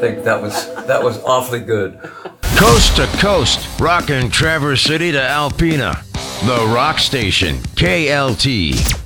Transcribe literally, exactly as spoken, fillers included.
think that was that was awfully good. Coast to coast, rockin' Traverse City to Alpena. The Rock Station, K L T.